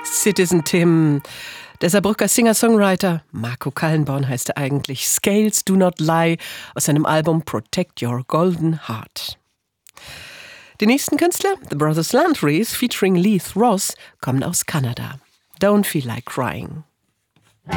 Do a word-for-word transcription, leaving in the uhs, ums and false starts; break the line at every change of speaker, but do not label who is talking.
Citizen Tim. Der Saarbrücker Singer-Songwriter, Marco Kallenborn heißt er eigentlich, Scales Do Not Lie aus seinem Album Protect Your Golden Heart. Die nächsten Künstler, The Brothers Landrys featuring Leith Ross, kommen aus Kanada. Don't Feel Like Crying.